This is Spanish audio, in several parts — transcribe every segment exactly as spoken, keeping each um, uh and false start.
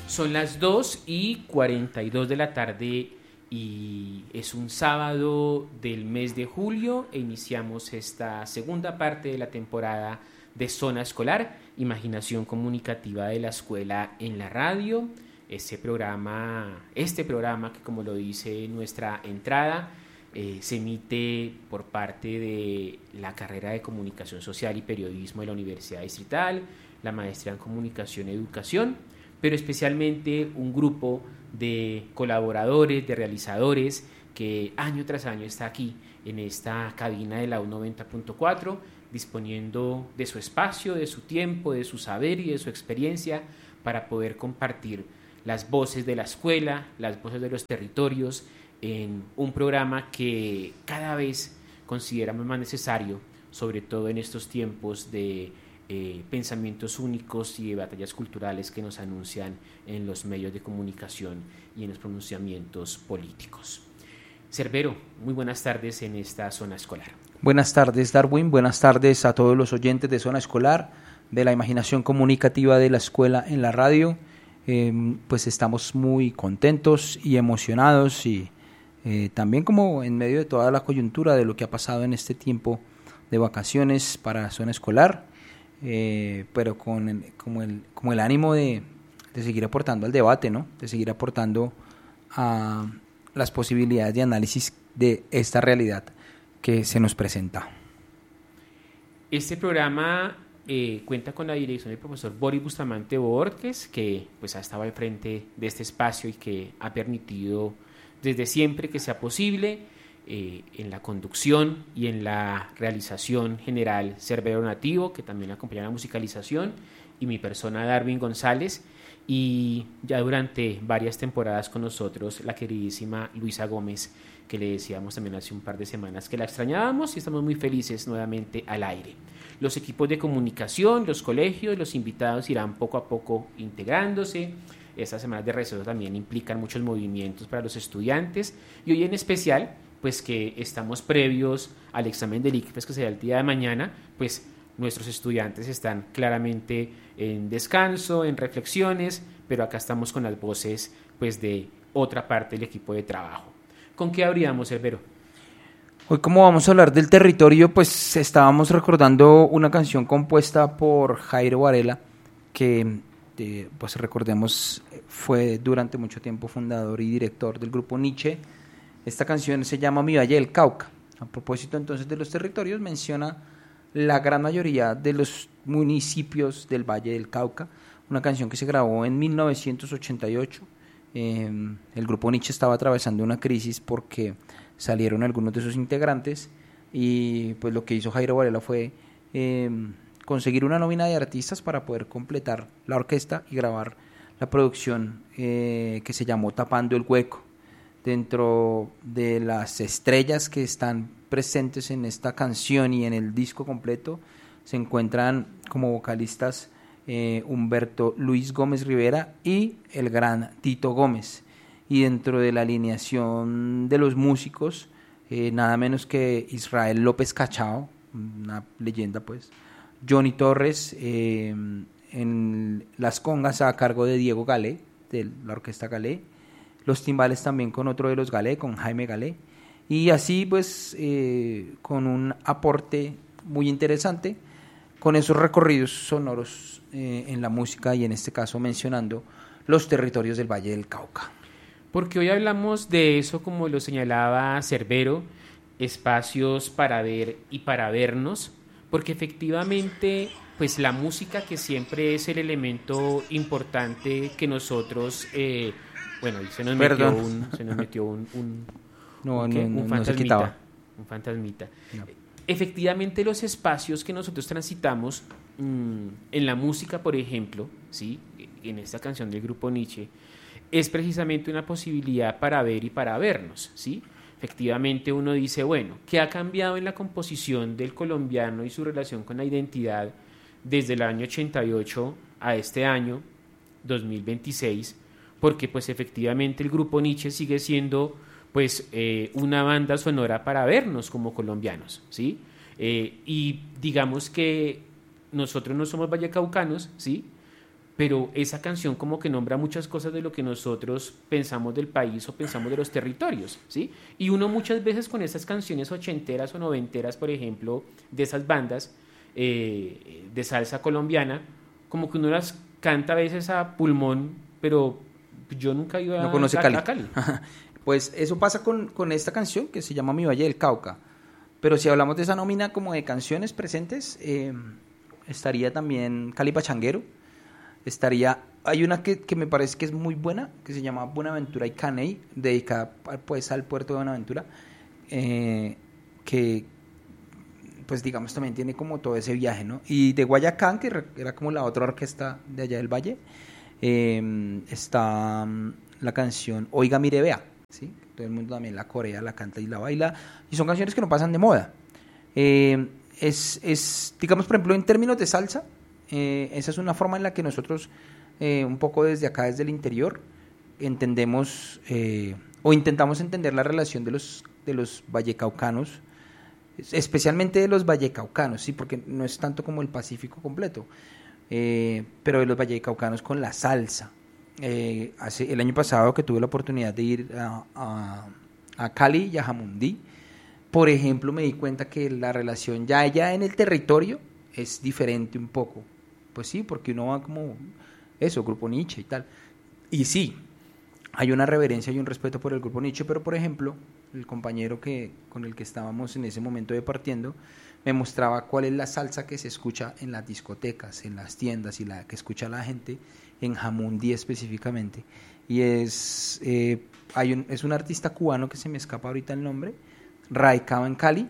Son las dos y cuarenta y dos de la tarde y es un sábado del mes de julio e iniciamos esta segunda parte de la temporada de Zona Escolar, Imaginación Comunicativa de la Escuela en la Radio. Este programa, este programa que, como lo dice nuestra entrada, eh, se emite por parte de la carrera de Comunicación Social y Periodismo de la Universidad Distrital, la maestría en Comunicación y Educación, pero especialmente un grupo de colaboradores, de realizadores que año tras año está aquí en esta cabina de la U noventa punto cuatro, disponiendo de su espacio, de su tiempo, de su saber y de su experiencia para poder compartir las voces de la escuela, las voces de los territorios, en un programa que cada vez consideramos más necesario, sobre todo en estos tiempos de eh, pensamientos únicos y de batallas culturales que nos anuncian en los medios de comunicación y en los pronunciamientos políticos. Cerbero, muy buenas tardes en esta Zona Escolar. Buenas tardes, Darwin. Buenas tardes a todos los oyentes de Zona Escolar, de la imaginación comunicativa de la escuela en la radio. Eh, pues estamos muy contentos y emocionados y eh, también como en medio de toda la coyuntura de lo que ha pasado en este tiempo de vacaciones para Zona Escolar, eh, pero con el, como, el, como el ánimo de, de seguir aportando al debate, ¿no? De seguir aportando a las posibilidades de análisis de esta realidad que se nos presenta. Este programa eh, cuenta con la dirección del profesor Boris Bustamante Borges, que pues ha estado al frente de este espacio y que ha permitido desde siempre que sea posible eh, en la conducción y en la realización general Cerbero Nativo, que también acompaña la musicalización, y mi persona Darwin González, y ya durante varias temporadas con nosotros la queridísima Luisa Gómez, que le decíamos también hace un par de semanas que la extrañábamos y estamos muy felices nuevamente al aire. Los equipos de comunicación, los colegios, los invitados irán poco a poco integrándose. Estas semanas de receso también implican muchos movimientos para los estudiantes y hoy en especial, pues que estamos previos al examen del I C F E S que será el día de mañana, pues nuestros estudiantes están claramente en descanso, en reflexiones, pero acá estamos con las voces pues de otra parte del equipo de trabajo. ¿Con qué abríamos, Cerbero? Hoy, como vamos a hablar del territorio, pues estábamos recordando una canción compuesta por Jairo Varela, que eh, pues recordemos fue durante mucho tiempo fundador y director del grupo Nietzsche. Esta canción se llama Mi Valle del Cauca. A propósito entonces de los territorios, menciona la gran mayoría de los municipios del Valle del Cauca, una canción que se grabó en mil novecientos ochenta y ocho. Eh, el grupo Nietzsche estaba atravesando una crisis porque salieron algunos de sus integrantes y pues lo que hizo Jairo Varela fue eh, conseguir una nómina de artistas para poder completar la orquesta y grabar la producción eh, que se llamó Tapando el Hueco. Dentro de las estrellas que están presentes en esta canción y en el disco completo se encuentran como vocalistas eh, Humberto Luis Gómez Rivera y el gran Tito Gómez, y dentro de la alineación de los músicos eh, nada menos que Israel López Cachao, una leyenda pues, Johnny Torres eh, en las congas a cargo de Diego Galé de la orquesta Galé, los timbales también con otro de los Galé, con Jaime Galé, y así pues eh, con un aporte muy interesante con esos recorridos sonoros eh, en la música y en este caso mencionando los territorios del Valle del Cauca. Porque hoy hablamos de eso, como lo señalaba Cerbero, espacios para ver y para vernos, porque efectivamente pues la música, que siempre es el elemento importante que nosotros eh, bueno, se nos metió Perdón. un se nos metió un, un, no, un, no, un no, fantasmita, no se quitaba. un fantasmita. No. Efectivamente, los espacios que nosotros transitamos mmm, en la música, por ejemplo, ¿sí? En esta canción del grupo Nietzsche, es precisamente una posibilidad para ver y para vernos, ¿sí? Efectivamente, uno dice, bueno, ¿qué ha cambiado en la composición del colombiano y su relación con la identidad desde el año ochenta y ocho a este año, dos mil veintiséis? Porque pues efectivamente el grupo Nietzsche sigue siendo pues eh, una banda sonora para vernos como colombianos, ¿sí? Eh, y digamos que nosotros no somos vallecaucanos, ¿sí? pero esa canción como que nombra muchas cosas de lo que nosotros pensamos del país o pensamos de los territorios, ¿sí? Y uno muchas veces con esas canciones ochenteras o noventeras, por ejemplo, de esas bandas eh, de salsa colombiana, como que uno las canta a veces a pulmón, pero yo nunca he ido a, no conoce a, Cali. a Cali. Pues eso pasa con, con esta canción que se llama Mi Valle del Cauca. Pero si hablamos de esa nómina como de canciones presentes, eh, estaría también Cali Pachanguero. Estaría, hay una que, que me parece que es muy buena, que se llama Buenaventura y Caney, dedicada pues al puerto de Buenaventura, eh, que pues digamos también tiene como todo ese viaje, ¿no? Y de Guayacán, que era como la otra orquesta de allá del Valle, eh, está um, la canción Oiga Mire Vea, ¿sí? Todo el mundo también la corea, la canta y la baila, y son canciones que no pasan de moda. Eh, es, es, digamos, por ejemplo, en términos de salsa, Eh, esa es una forma en la que nosotros, eh, un poco desde acá, desde el interior, entendemos eh, o intentamos entender la relación de los, de los vallecaucanos, especialmente de los vallecaucanos, ¿sí? Porque no es tanto como el Pacífico completo, eh, pero de los vallecaucanos con la salsa. Eh, hace, el año pasado que tuve la oportunidad de ir a, a, a Cali y a Jamundí, por ejemplo, me di cuenta que la relación ya allá en el territorio es diferente un poco. Pues sí, porque uno va como eso, Grupo Nietzsche y tal. Y sí, hay una reverencia y un respeto por el Grupo Nietzsche, pero por ejemplo, el compañero que, con el que estábamos en ese momento departiendo, me mostraba cuál es la salsa que se escucha en las discotecas, en las tiendas, y la que escucha la gente en Jamundí específicamente. Y es, eh, hay un, es un artista cubano que se me escapa ahorita el nombre, radicado en Cali,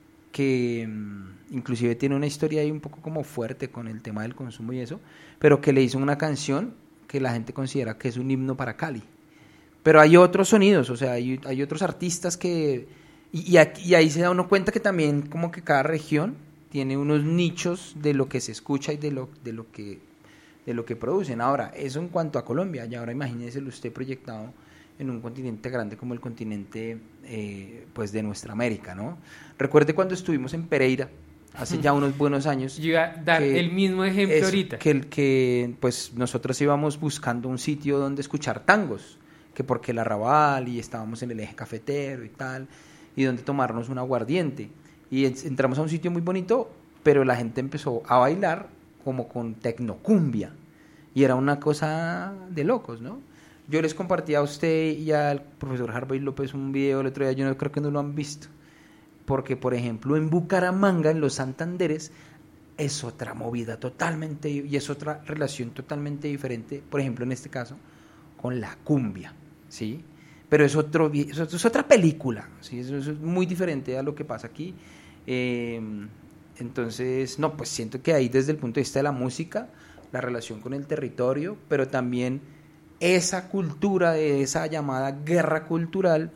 que inclusive tiene una historia ahí un poco como fuerte con el tema del consumo y eso, pero que le hizo una canción que la gente considera que es un himno para Cali. Pero hay otros sonidos, o sea, hay, hay otros artistas que... Y, y, aquí, y ahí se da uno cuenta que también como que cada región tiene unos nichos de lo que se escucha y de lo, de lo, que, de lo que producen. Ahora, eso en cuanto a Colombia, y ahora imagínese usted proyectado en un continente grande como el continente eh, pues de nuestra América, ¿no? Recuerde cuando estuvimos en Pereira, hace ya unos buenos años. Yo iba a dar que, el mismo ejemplo eso, ahorita. Que, que pues nosotros íbamos buscando un sitio donde escuchar tangos, que porque el Arrabal, y estábamos en el eje cafetero y tal, y donde tomarnos un aguardiente. Y entramos a un sitio muy bonito, pero la gente empezó a bailar como con tecnocumbia, y era una cosa de locos, ¿no? Yo les compartí a usted y al profesor Harvey López un video el otro día, yo no creo que no lo han visto, porque por ejemplo en Bucaramanga, en los Santanderes, es otra movida totalmente, y es otra relación totalmente diferente, por ejemplo en este caso, con la cumbia, ¿sí? Pero es, otro, es otra película, ¿sí? Eso, eso es muy diferente a lo que pasa aquí. Eh, entonces, no, pues siento que ahí desde el punto de vista de la música, la relación con el territorio, pero también esa cultura, de esa llamada guerra cultural,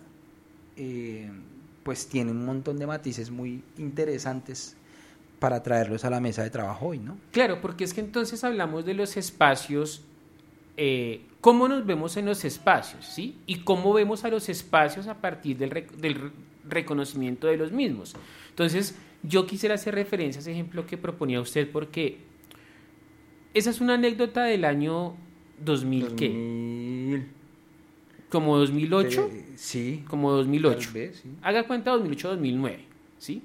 eh, pues tiene un montón de matices muy interesantes para traerlos a la mesa de trabajo hoy, ¿no? Claro, porque es que entonces hablamos de los espacios, eh, cómo nos vemos en los espacios, ¿sí? Y cómo vemos a los espacios a partir del, rec- del reconocimiento de los mismos. Entonces, yo quisiera hacer referencia a ese ejemplo que proponía usted, porque esa es una anécdota del año dos mil, ¿qué? dos mil ¿Como dos mil ocho? Eh, sí. Como dos mil ocho. Tal vez, sí. Haga cuenta dos mil ocho dos mil nueve, ¿sí?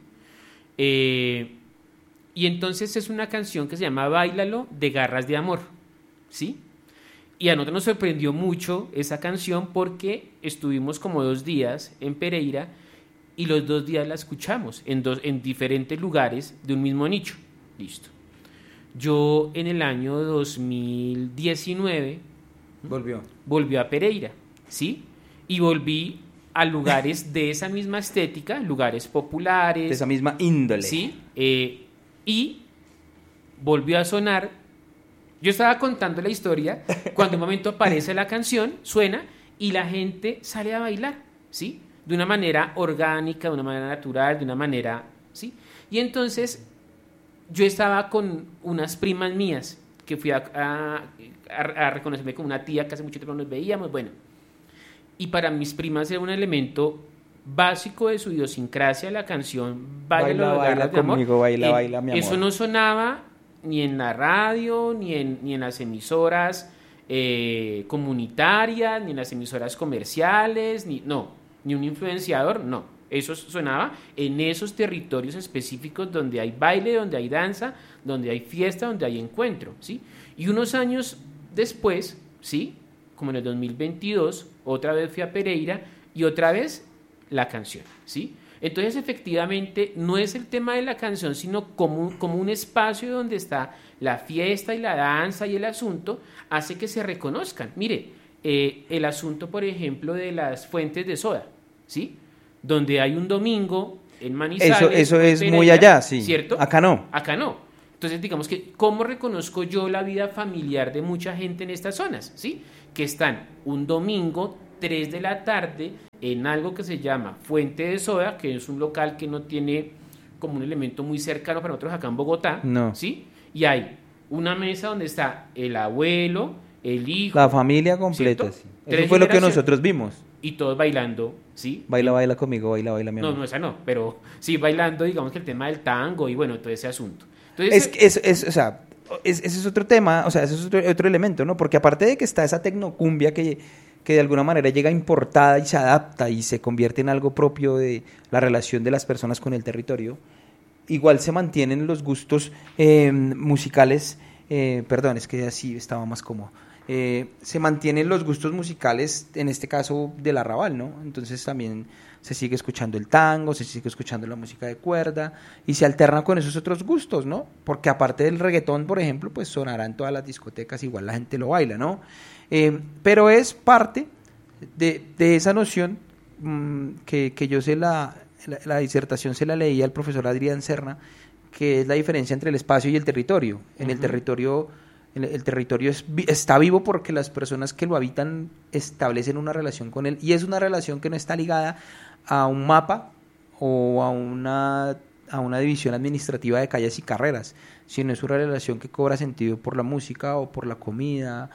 Eh, y entonces es una canción que se llama Báilalo, de Garras de Amor, ¿sí? Y a nosotros nos sorprendió mucho esa canción porque estuvimos como dos días en Pereira y los dos días la escuchamos en, dos, en diferentes lugares de un mismo nicho. Listo. Yo en el año dos mil diecinueve volvió volvió a Pereira, ¿sí? Y volví a lugares de esa misma estética, lugares populares, de esa misma índole, ¿sí? Eh, y volvió a sonar. Yo estaba contando la historia cuando en un momento aparece la canción, suena y la gente sale a bailar, ¿sí? De una manera orgánica, de una manera natural, de una manera, ¿sí? Y entonces yo estaba con unas primas mías que fui a, a, a reconocerme como una tía que hace mucho tiempo no nos veíamos, bueno. Y para mis primas era un elemento básico de su idiosincrasia la canción Baila, baila, baila de Amor. Conmigo, baila, eh, baila, mi amor. Eso no sonaba ni en la radio, ni en, ni en las emisoras eh, comunitarias, ni en las emisoras comerciales, ni, no, ni un influenciador, no. Eso sonaba en esos territorios específicos donde hay baile, donde hay danza, donde hay fiesta, donde hay encuentro, ¿sí? Y unos años después, ¿sí? Como en el dos mil veintidós, otra vez fui a Pereira y otra vez la canción, ¿sí? Entonces, efectivamente, no es el tema de la canción, sino como, como un espacio donde está la fiesta y la danza y el asunto, hace que se reconozcan. Mire, eh, el asunto, por ejemplo, de las fuentes de soda, ¿sí? Donde hay un domingo en Manizales. Eso, eso es Pereira, muy allá, sí. ¿cierto? Acá no. Acá no. Entonces, digamos que, ¿cómo reconozco yo la vida familiar de mucha gente en estas zonas? ¿Sí? Que están un domingo, tres de la tarde, en algo que se llama Fuente de Soda, que es un local que no tiene como un elemento muy cercano para nosotros acá en Bogotá, no. ¿sí? Y hay una mesa donde está el abuelo, el hijo, la familia completa, sí. Eso fue lo que nosotros vimos. Y todos bailando, ¿sí? Baila, baila conmigo, baila, baila mi amor. No, no, esa no, pero sí bailando, digamos que el tema del tango y bueno, todo ese asunto. Entonces, es, es, es, o sea, es, ese es otro tema, o sea, ese es otro, otro elemento, ¿no? Porque aparte de que está esa tecnocumbia que, que de alguna manera llega importada y se adapta y se convierte en algo propio de la relación de las personas con el territorio, igual se mantienen los gustos eh, musicales, eh, perdón, es que así estaba más cómodo. Eh, se mantienen los gustos musicales, en este caso del arrabal, ¿no? Entonces también se sigue escuchando el tango, se sigue escuchando la música de cuerda y se alterna con esos otros gustos, ¿no? Porque aparte del reggaetón, por ejemplo, pues sonará en todas las discotecas, igual la gente lo baila, ¿no? Eh, pero es parte de, de esa noción mmm, que, que yo sé, la, la, la disertación se la leía al profesor Adrián Serna, que es la diferencia entre el espacio y el territorio. En uh-huh. el territorio... El, el territorio es, está vivo porque las personas que lo habitan establecen una relación con él y es una relación que no está ligada a un mapa o a una, a una división administrativa de calles y carreras, sino es una relación que cobra sentido por la música o por la comida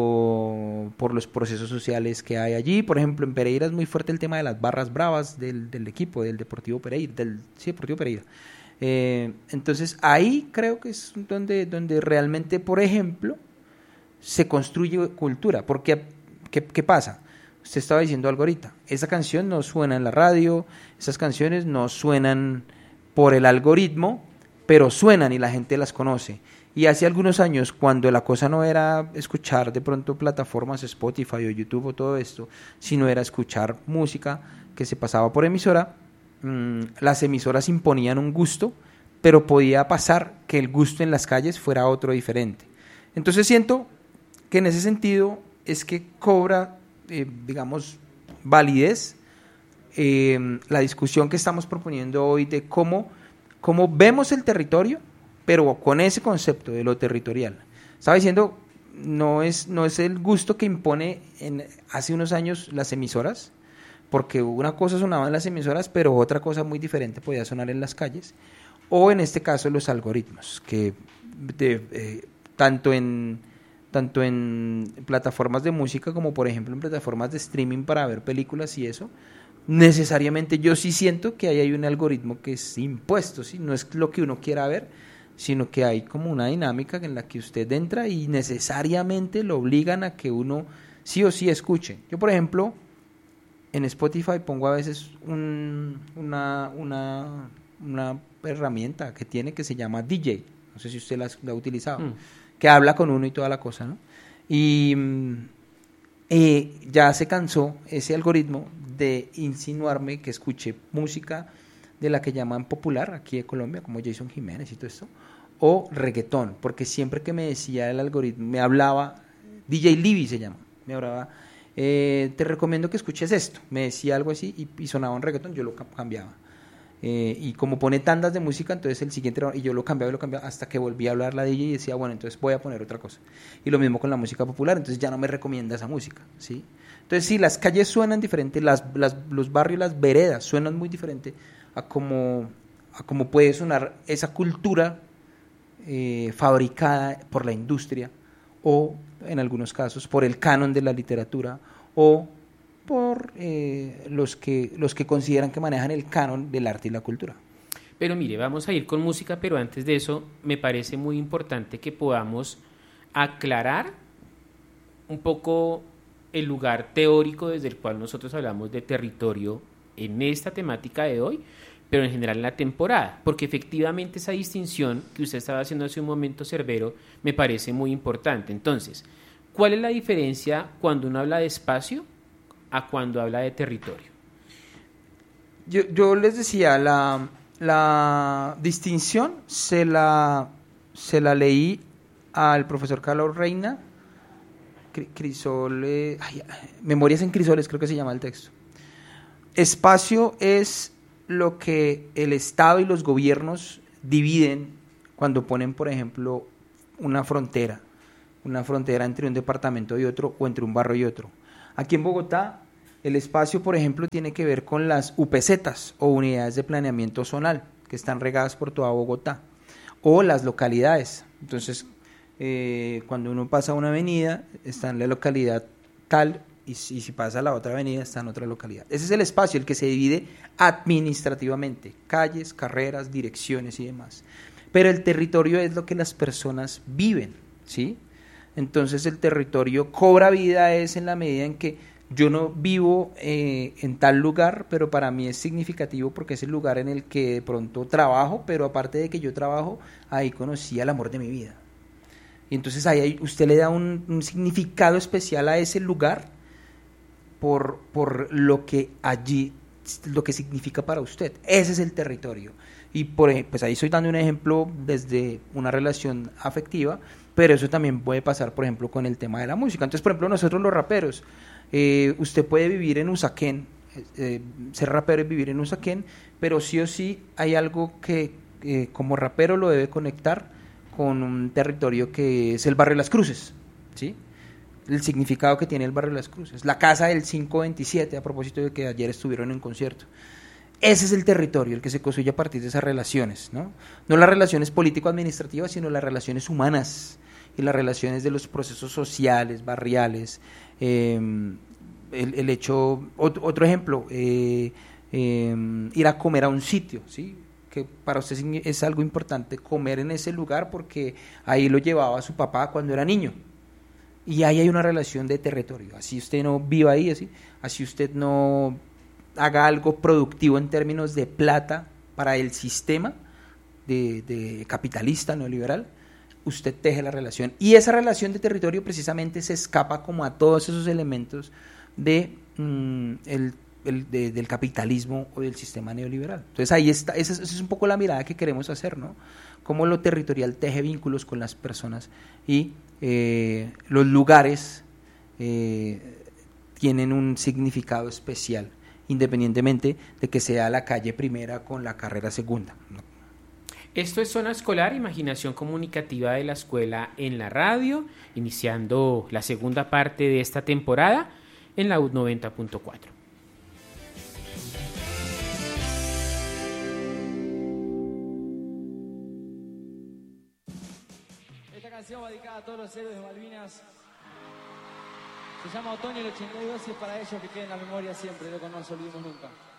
o por los procesos sociales que hay allí. Por ejemplo, en Pereira es muy fuerte el tema de las barras bravas del, del equipo, del Deportivo Pereira, del sí, Deportivo Pereira. Eh, entonces ahí creo que es donde, donde realmente, por ejemplo, se construye cultura, porque ¿qué, qué pasa? Usted estaba diciendo algo ahorita, esa canción no suena en la radio, esas canciones no suenan por el algoritmo, pero suenan y la gente las conoce. Y hace algunos años, cuando la cosa no era escuchar de pronto plataformas Spotify o YouTube o todo esto, sino era escuchar música que se pasaba por emisora, las emisoras imponían un gusto, pero podía pasar que el gusto en las calles fuera otro diferente. Entonces siento que en ese sentido es que cobra, eh, digamos, validez eh, la discusión que estamos proponiendo hoy de cómo, cómo vemos el territorio, pero con ese concepto de lo territorial. Estaba diciendo, no es, no es el gusto que impone en, hace unos años las emisoras, porque una cosa sonaba en las emisoras, pero otra cosa muy diferente podía sonar en las calles, o en este caso los algoritmos, que de, eh, tanto en tanto en plataformas de música como por ejemplo en plataformas de streaming para ver películas y eso, necesariamente yo sí siento que ahí hay un algoritmo que es impuesto, ¿sí? No es lo que uno quiera ver, sino que hay como una dinámica en la que usted entra y necesariamente lo obligan a que uno sí o sí escuche. Yo, por ejemplo, en Spotify pongo a veces un, una, una, una herramienta que tiene que se llama D J, no sé si usted la, la ha utilizado, mm. que habla con uno y toda la cosa, ¿no? Y eh, ya se cansó ese algoritmo de insinuarme que escuche música de la que llaman popular aquí en Colombia, como Jason Jiménez y todo esto, o reggaetón, porque siempre que me decía el algoritmo, me hablaba, D J Libby se llama, me hablaba... Eh, te recomiendo que escuches esto, me decía algo así y, y sonaba un reggaetón, yo lo cambiaba eh, y como pone tandas de música, entonces el siguiente, y yo lo cambiaba y lo cambiaba hasta que volví a hablar la D J y decía, bueno, entonces voy a poner otra cosa, y lo mismo con la música popular, entonces ya no me recomienda esa música, ¿sí? Entonces sí, las calles suenan diferente, las, las, los barrios, las veredas suenan muy diferente a como, a como puede sonar esa cultura eh, fabricada por la industria o en algunos casos por el canon de la literatura o por eh, los que los que consideran que manejan el canon del arte y la cultura. Pero mire, vamos a ir con música, pero antes de eso me parece muy importante que podamos aclarar un poco el lugar teórico desde el cual nosotros hablamos de territorio en esta temática de hoy, pero en general en la temporada, porque efectivamente esa distinción que usted estaba haciendo hace un momento, Cerbero, me parece muy importante. Entonces, ¿cuál es la diferencia cuando uno habla de espacio a cuando habla de territorio? Yo, yo les decía, la, la distinción se la, se la leí al profesor Carlos Reina, Crisole, ay, Memorias en Crisoles, creo que se llama el texto. Espacio es lo que el Estado y los gobiernos dividen cuando ponen, por ejemplo, una frontera, una frontera entre un departamento y otro o entre un barrio y otro. Aquí en Bogotá, el espacio, por ejemplo, tiene que ver con las U P Zetas o unidades de planeamiento zonal que están regadas por toda Bogotá, o las localidades. Entonces, eh, cuando uno pasa una avenida, está en la localidad tal, y si, y si pasa a la otra avenida, está en otra localidad. Ese es el espacio, el que se divide administrativamente, calles, carreras, direcciones y demás. Pero el territorio es lo que las personas viven, ¿sí? Entonces el territorio cobra vida es en la medida en que yo no vivo eh, en tal lugar, pero para mí es significativo porque es el lugar en el que de pronto trabajo, pero aparte de que yo trabajo, ahí conocí al amor de mi vida. Y entonces ahí usted le da un, un significado especial a ese lugar por, por lo que allí, lo que significa para usted. Ese es el territorio. Y por, pues ahí estoy dando un ejemplo desde una relación afectiva, pero eso también puede pasar, por ejemplo, con el tema de la música. Entonces, por ejemplo, nosotros los raperos, eh, usted puede vivir en Usaquén, eh, ser rapero es vivir en Usaquén, pero sí o sí hay algo que eh, como rapero lo debe conectar con un territorio que es el barrio Las Cruces, ¿sí? El significado que tiene el barrio Las Cruces, la casa del quinientos veintisiete, a propósito de que ayer estuvieron en concierto. Ese es el territorio, el que se construye a partir de esas relaciones, ¿no? No las relaciones político-administrativas, sino las relaciones humanas y las relaciones de los procesos sociales, barriales. Eh, el, el hecho, otro, otro ejemplo, eh, eh, ir a comer a un sitio, ¿sí? Que para usted es algo importante comer en ese lugar porque ahí lo llevaba su papá cuando era niño. Y ahí hay una relación de territorio. Así usted no viva ahí, así, así usted no haga algo productivo en términos de plata para el sistema de, de capitalista neoliberal, usted teje la relación. Y esa relación de territorio precisamente se escapa como a todos esos elementos de, mm, el, el, de, del capitalismo o del sistema neoliberal. Entonces ahí está, esa es, esa es un poco la mirada que queremos hacer, ¿no? Cómo lo territorial teje vínculos con las personas y eh, los lugares eh, tienen un significado especial, independientemente de que sea la calle primera con la carrera segunda. Esto es Zona Escolar, imaginación comunicativa de la escuela en la radio, iniciando la segunda parte de esta temporada en la U noventa punto cuatro. Esta canción va dedicada a todos los héroes de Malvinas. Se llama Otoño del ochenta y dos y es para ellos que queden en la memoria siempre, lo que no nos olvidemos nunca.